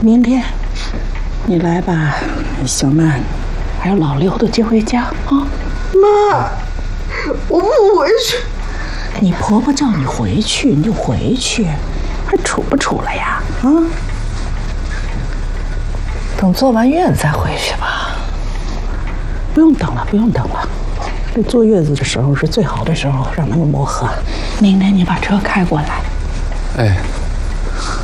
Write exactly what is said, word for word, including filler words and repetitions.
明天你来把小曼还有老刘都接回家啊！ 妈，我不回去。 你婆婆叫你回去你就回去，还杵不杵了呀？啊！等坐完月子再回去吧。不用等了，不用等了。这坐月子的时候是最好的时候，让他们磨合。明天你把车开过来。 哎。